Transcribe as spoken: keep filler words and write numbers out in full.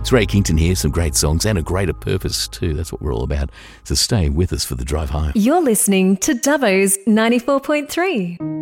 It's Ray Kington here, some great songs and a greater purpose too. That's what we're all about. So stay with us for the drive home. You're listening to Dubbo's ninety-four point three.